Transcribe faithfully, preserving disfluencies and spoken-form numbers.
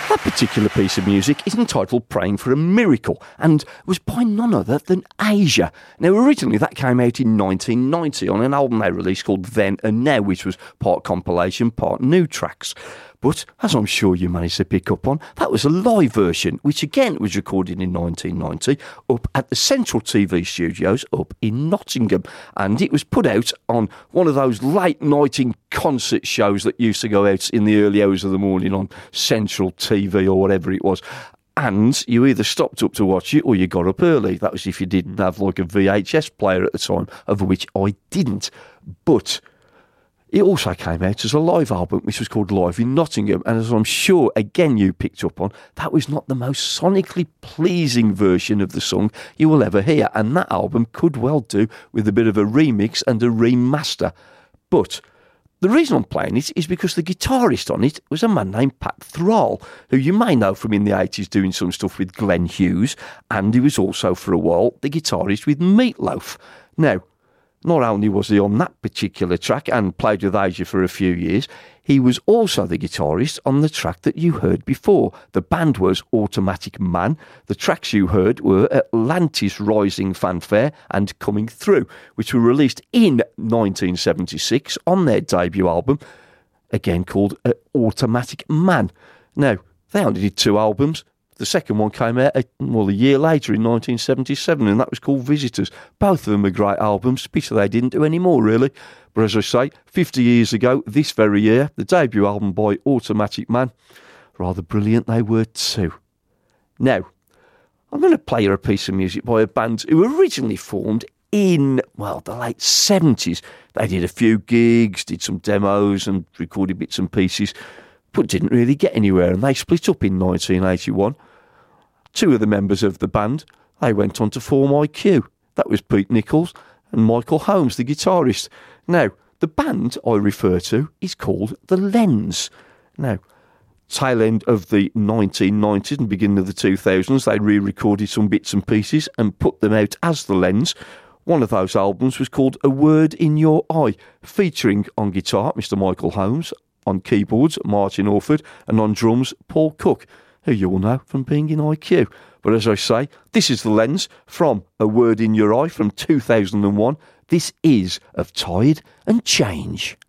That particular piece of music is entitled Praying for a Miracle and was by none other than Asia. Now, originally that came out in nineteen ninety on an album they released called Then and Now, which was part compilation, part new tracks. But, as I'm sure you managed to pick up on, that was a live version, which again was recorded in nineteen ninety up at the Central T V studios up in Nottingham. And it was put out on one of those late-nighting concert shows that used to go out in the early hours of the morning on Central T V or whatever it was. And you either stopped up to watch it or you got up early. That was if you didn't have like a V H S player at the time, of which I didn't. But it also came out as a live album, which was called Live in Nottingham. And as I'm sure, again, you picked up on, that was not the most sonically pleasing version of the song you will ever hear. And that album could well do with a bit of a remix and a remaster. But the reason I'm playing it is because the guitarist on it was a man named Pat Thrall, who you may know from in the eighties doing some stuff with Glenn Hughes. And he was also, for a while, the guitarist with Meat Loaf. Now, not only was he on that particular track and played with Asia for a few years, he was also the guitarist on the track that you heard before. The band was Automatic Man. The tracks you heard were Atlantis Rising Fanfare and Coming Through, which were released in nineteen seventy-six on their debut album, again called Automatic Man. Now, they only did two albums. The second one came out, well, a year later in nineteen seventy-seven, and that was called Visitors. Both of them are great albums. Pity they didn't do any more, really. But as I say, fifty years ago, this very year, the debut album by Automatic Man, rather brilliant they were too. Now, I'm going to play you a piece of music by a band who originally formed in, well, the late seventies. They did a few gigs, did some demos and recorded bits and pieces, but didn't really get anywhere, and they split up in nineteen eighty-one. Two of the members of the band, they went on to form I Q. That was Pete Nichols and Michael Holmes, the guitarist. Now, the band I refer to is called The Lens. Now, tail end of the nineteen nineties and beginning of the two thousands, they re-recorded some bits and pieces and put them out as The Lens. One of those albums was called A Word in Your Eye, featuring on guitar Mister Michael Holmes, on keyboards Martin Orford, and on drums Paul Cook, who you all know from being in I Q. But as I say, this is The Lens from A Word in Your Eye from two thousand one. This is Of Tide and Change.